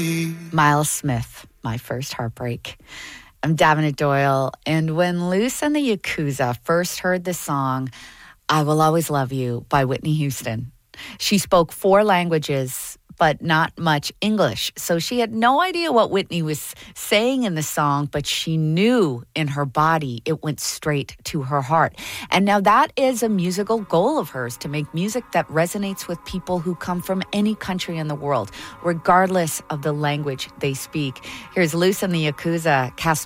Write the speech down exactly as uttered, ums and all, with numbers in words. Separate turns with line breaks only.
Miles Smith, My First Heartbreak. I'm Davina Doyle, and when Luce and the Yakuza first heard the song, I Will Always Love You by Whitney Houston, she spoke four languages, but not much English. So she had no idea what Whitney was saying in the song, but she knew in her body it went straight to her heart. And now that is a musical goal of hers, to make music that resonates with people who come from any country in the world, regardless of the language they speak. Here's Luce and the Yakuza, Cast